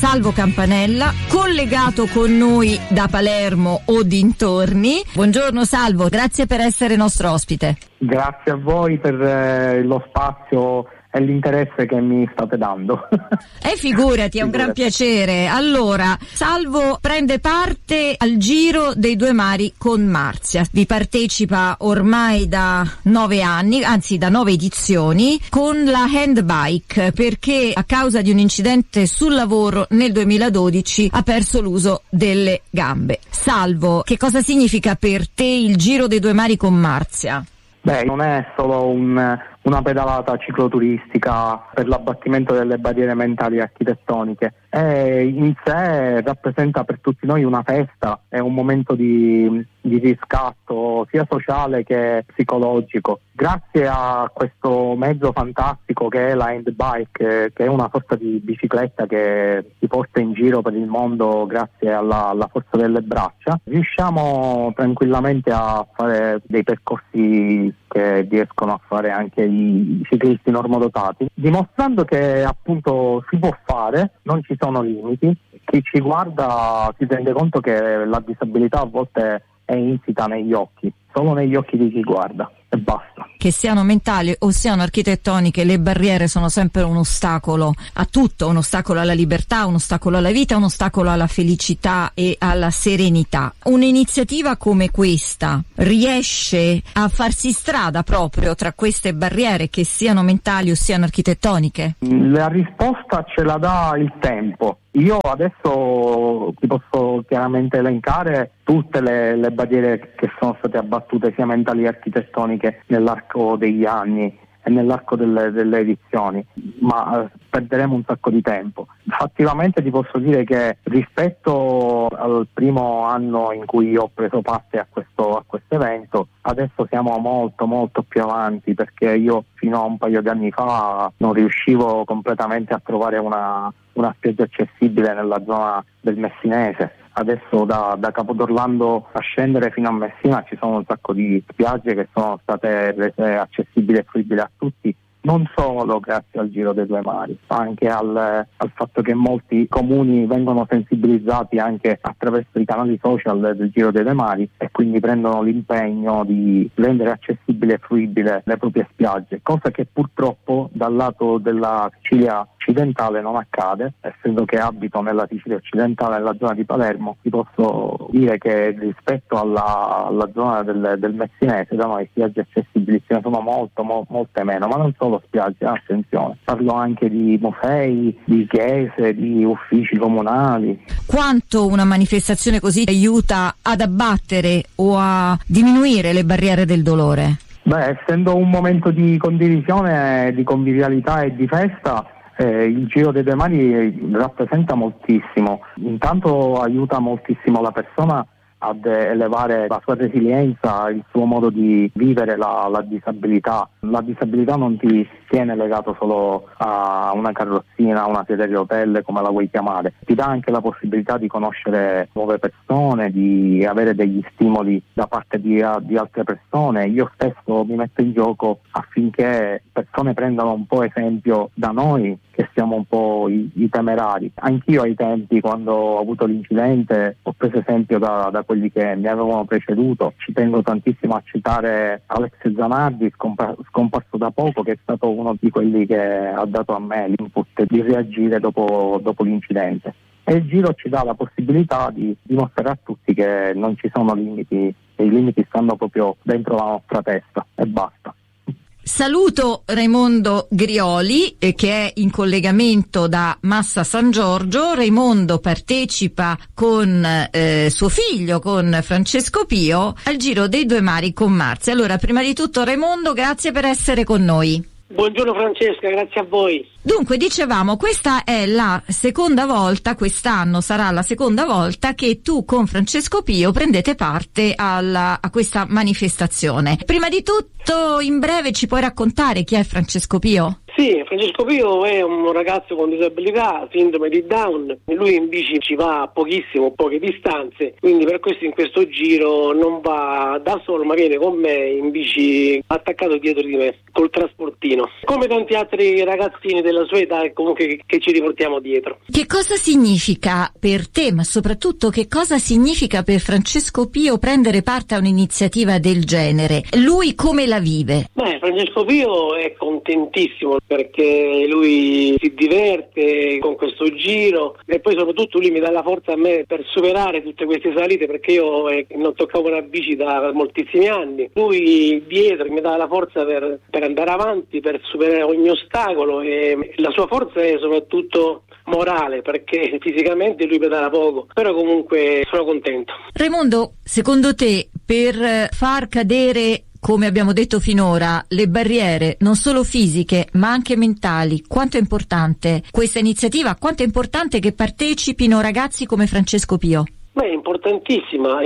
Salvo Campanella, collegato con noi da Palermo o dintorni. Buongiorno Salvo, grazie per essere nostro ospite. Grazie a voi per lo spazio e l'interesse che mi state dando. Figurati, è un gran piacere. Allora, Salvo prende parte al Giro dei Due Mari con Marzia. Vi partecipa ormai da 9 anni, anzi da 9 edizioni, con la handbike, perché a causa di un incidente sul lavoro nel 2012 ha perso l'uso delle gambe. Salvo, che cosa significa per te il Giro dei Due Mari con Marzia? Non è solo una pedalata cicloturistica per l'abbattimento delle barriere mentali e architettoniche, in sé rappresenta per tutti noi una festa, è un momento di riscatto sia sociale che psicologico. Grazie a questo mezzo fantastico che è la handbike, che è una sorta di bicicletta che si porta in giro per il mondo grazie alla forza delle braccia, riusciamo tranquillamente a fare dei percorsi che riescono a fare anche i ciclisti normodotati, dimostrando che appunto si può fare, non ci sono limiti. Chi ci guarda si rende conto che la disabilità a volte è insita negli occhi, solo negli occhi di chi guarda, e basta. Che siano mentali o siano architettoniche, le barriere sono sempre un ostacolo a tutto, un ostacolo alla libertà, un ostacolo alla vita, un ostacolo alla felicità e alla serenità. Un'iniziativa come questa riesce a farsi strada proprio tra queste barriere, che siano mentali o siano architettoniche? La risposta ce la dà il tempo. Io adesso ti posso chiaramente elencare tutte le barriere che sono state abbattute, sia mentali che architettoniche, nell'arco degli anni e nell'arco delle edizioni, ma perderemo un sacco di tempo. Fattivamente ti posso dire che rispetto al primo anno in cui ho preso parte a questo evento, adesso siamo molto più avanti, perché io fino a un paio di anni fa non riuscivo completamente a trovare una spiaggia accessibile nella zona del Messinese. Adesso da Capodorlando a scendere fino a Messina ci sono un sacco di spiagge che sono state rese accessibili e fruibili a tutti, non solo grazie al Giro dei Due Mari, ma anche al fatto che molti comuni vengono sensibilizzati anche attraverso i canali social del Giro dei Due Mari e quindi prendono l'impegno di rendere accessibile e fruibile le proprie spiagge, cosa che purtroppo dal lato della Sicilia occidentale non accade. Essendo che abito nella Sicilia occidentale, nella zona di Palermo, ti posso dire che rispetto alla zona del Messinese, da noi spiagge accessibili ce ne sono molte meno, ma non solo spiagge, attenzione, parlo anche di musei, di chiese, di uffici comunali. Quanto una manifestazione così aiuta ad abbattere o a diminuire le barriere del dolore? Essendo un momento di condivisione, di convivialità e di festa, il Giro dei Due Mari rappresenta moltissimo. Intanto aiuta moltissimo la persona ad elevare la sua resilienza, il suo modo di vivere la disabilità. La disabilità non ti tiene legato solo a una carrozzina, a una sedia di rotelle, come la vuoi chiamare, ti dà anche la possibilità di conoscere nuove persone, di avere degli stimoli da parte di altre persone. Io stesso mi metto in gioco affinché persone prendano un po' esempio da noi, che siamo un po' i temerari. Anch'io ai tempi, quando ho avuto l'incidente, ho preso esempio da quelli che mi avevano preceduto. Ci tengo tantissimo a citare Alex Zanardi, scomparso da poco, che è stato uno di quelli che ha dato a me l'input di reagire dopo l'incidente. E il Giro ci dà la possibilità di dimostrare a tutti che non ci sono limiti, e i limiti stanno proprio dentro la nostra testa, e basta. Saluto Raimondo Grioli, che è in collegamento da Massa San Giorgio. Raimondo partecipa con suo figlio, con Francesco Pio, al Giro dei Due Mari con Marzia. Allora, prima di tutto, Raimondo, grazie per essere con noi. Buongiorno Francesca, grazie a voi. Dunque, dicevamo, questa è la seconda volta, quest'anno sarà la seconda volta che tu con Francesco Pio prendete parte a questa manifestazione. Prima di tutto, in breve, ci puoi raccontare chi è Francesco Pio? Sì, Francesco Pio è un ragazzo con disabilità, sindrome di Down, lui in bici ci va pochissimo, poche distanze, quindi per questo in questo giro non va da solo ma viene con me in bici attaccato dietro di me col trasportino, come tanti altri ragazzini della sua età comunque che ci riportiamo dietro. Che cosa significa per te, ma soprattutto che cosa significa per Francesco Pio prendere parte a un'iniziativa del genere? Lui come la vive? Francesco Pio è contentissimo perché lui si diverte con questo giro e poi soprattutto lui mi dà la forza a me per superare tutte queste salite, perché io non toccavo una bici da moltissimi anni. Lui dietro mi dà la forza per andare avanti, per superare ogni ostacolo, e la sua forza è soprattutto morale, perché fisicamente lui pedala poco, però comunque sono contento. Raimondo, secondo te per far cadere, come abbiamo detto finora, le barriere non solo fisiche ma anche mentali, quanto è importante questa iniziativa, quanto è importante che partecipino ragazzi come Francesco Pio? È importantissima,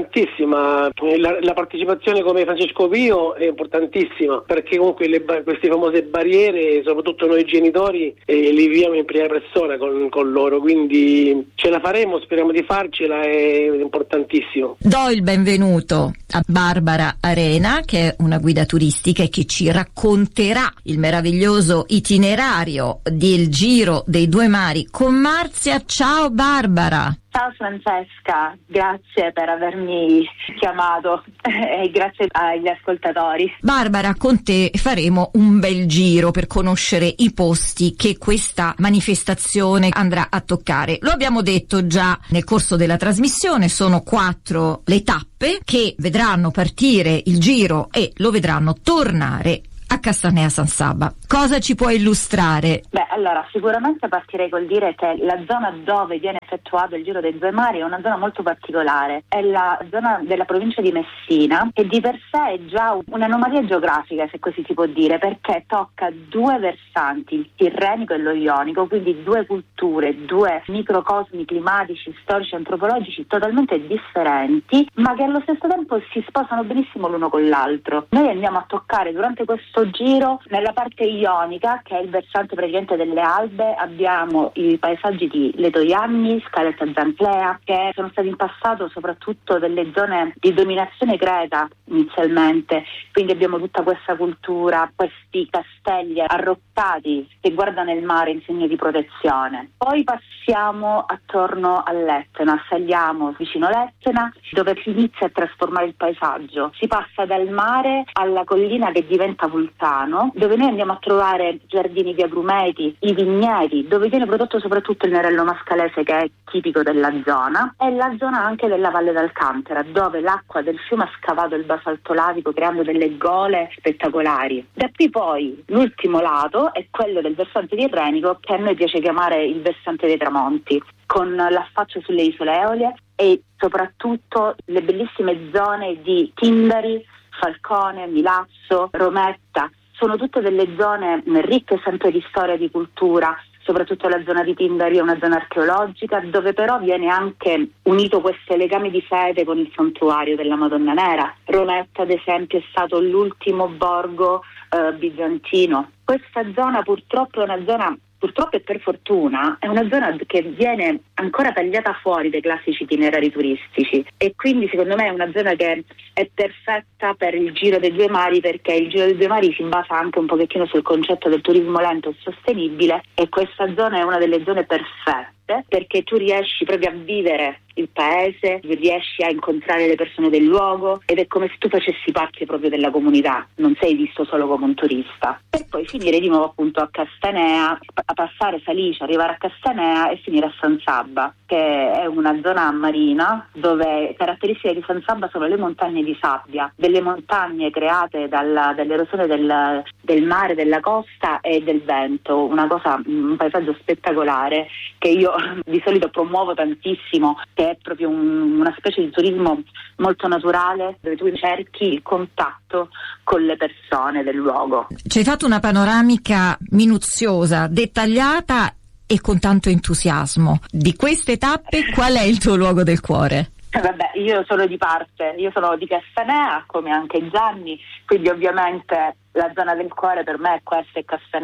la partecipazione come Francesco Pio è importantissima, perché comunque queste famose barriere, soprattutto noi genitori, le viviamo in prima persona con loro, quindi ce la faremo, speriamo di farcela, è importantissimo. Do il benvenuto a Barbara Arena, che è una guida turistica e che ci racconterà il meraviglioso itinerario del Giro dei Due Mari con Marzia. Ciao Barbara! Ciao Francesca, grazie per avermi chiamato e grazie agli ascoltatori. Barbara, con te faremo un bel giro per conoscere i posti che questa manifestazione andrà a toccare. Lo abbiamo detto già nel corso della trasmissione, sono 4 le tappe che vedranno partire il giro e lo vedranno tornare a Castanea San Sabba. Cosa ci puoi illustrare? Allora, sicuramente partirei col dire che la zona dove viene effettuato il Giro dei Due Mari è una zona molto particolare. È la zona della provincia di Messina, che di per sé è già un'anomalia geografica, se così si può dire, perché tocca 2 versanti, il tirrenico e lo ionico, quindi 2 culture, 2 microcosmi climatici, storici, antropologici totalmente differenti, ma che allo stesso tempo si sposano benissimo l'uno con l'altro. Noi andiamo a toccare durante questo giro nella parte ionica, che è il versante praticamente delle Albe, abbiamo i paesaggi di Letojanni, Scaletta Zanclea, che sono stati in passato soprattutto delle zone di dominazione creta inizialmente, quindi abbiamo tutta questa cultura, questi castelli arroccati che guardano il mare in segno di protezione. Poi passiamo attorno all'Etna, saliamo vicino l'Etna, dove si inizia a trasformare il paesaggio, si passa dal mare alla collina che diventa vulcano, dove noi andiamo a trovare giardini di agrumeti, i vigneti, dove viene prodotto soprattutto il nerello mascalese, che è tipico della zona, e la zona anche della Valle d'Alcantara, dove l'acqua del fiume ha scavato il basalto lavico creando delle gole spettacolari. Da qui poi l'ultimo lato è quello del versante tirrenico, che a noi piace chiamare il versante dei tramonti, con l'affaccio sulle isole Eolie e soprattutto le bellissime zone di Tindari, Falcone, Milazzo, Rometta. Sono tutte delle zone ricche sempre di storia e di cultura, soprattutto la zona di Tindari è una zona archeologica, dove però viene anche unito questo legame di fede con il santuario della Madonna Nera. Rometta, ad esempio, è stato l'ultimo borgo bizantino. Questa zona purtroppo è una zona, purtroppo e per fortuna, è una zona che viene ancora tagliata fuori dai classici itinerari turistici, e quindi secondo me è una zona che è perfetta per il Giro dei Due Mari, perché il Giro dei Due Mari si basa anche un pochettino sul concetto del turismo lento e sostenibile, e questa zona è una delle zone perfette perché tu riesci proprio a vivere il paese, riesci a incontrare le persone del luogo, ed è come se tu facessi parte proprio della comunità, non sei visto solo come un turista. E poi finire di nuovo appunto a Castanea, a passare Salice, arrivare a Castanea e finire a San Sabba, che è una zona marina dove caratteristiche di San Sabba sono le montagne di sabbia, delle montagne create dall'erosione del mare, della costa e del vento, un paesaggio spettacolare che io di solito promuovo tantissimo, che è proprio una specie di turismo molto naturale, dove tu cerchi il contatto con le persone del luogo. Ci hai fatto una panoramica minuziosa, dettagliata e con tanto entusiasmo. Di queste tappe qual è il tuo luogo del cuore? Vabbè, io sono di parte, io sono di Castanea, come anche Gianni, quindi ovviamente la zona del cuore per me è questa, è Castanea.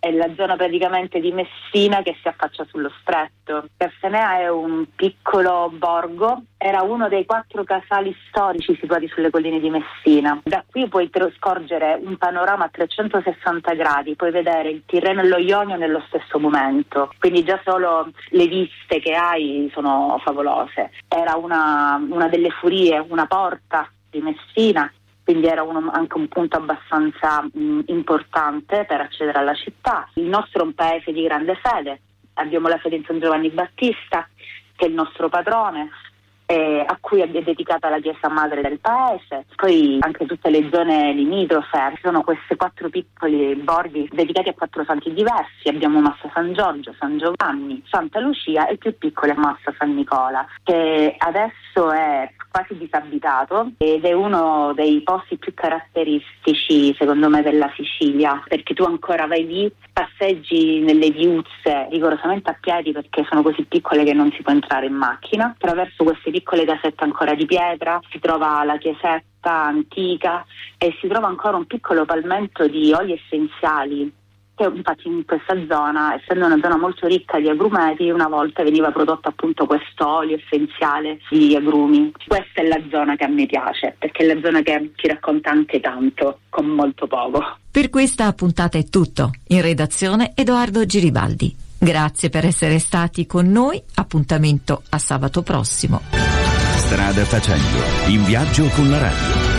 è la zona praticamente di Messina che si affaccia sullo stretto. Carstanea è un piccolo borgo, era uno dei 4 casali storici situati sulle colline di Messina. Da qui puoi scorgere un panorama a 360 gradi, puoi vedere il Tirreno e lo Ionio nello stesso momento, quindi già solo le viste che hai sono favolose. Era una delle furie, una porta di Messina, quindi era anche un punto abbastanza importante per accedere alla città. Il nostro è un paese di grande fede, abbiamo la fede in San Giovanni Battista, che è il nostro patrone, a cui è dedicata la chiesa madre del paese. Poi anche tutte le zone limitrofe, sono questi 4 piccoli borghi dedicati a 4 santi diversi. Abbiamo Massa San Giorgio, San Giovanni, Santa Lucia e il più piccolo è Massa San Nicola, che adesso è quasi disabitato ed è uno dei posti più caratteristici secondo me della Sicilia, perché tu ancora vai lì, passeggi nelle viuzze rigorosamente a piedi perché sono così piccole che non si può entrare in macchina. Attraverso queste piccole casette ancora di pietra si trova la chiesetta antica e si trova ancora un piccolo palmento di oli essenziali, che infatti in questa zona, essendo una zona molto ricca di agrumeti, una volta veniva prodotto appunto questo olio essenziale di agrumi. Questa è la zona che a me piace, perché è la zona che ci racconta anche tanto con molto poco. Per questa puntata è tutto. In redazione Edoardo Giribaldi. Grazie per essere stati con noi. Appuntamento a sabato prossimo. Strada facendo, in viaggio con la radio.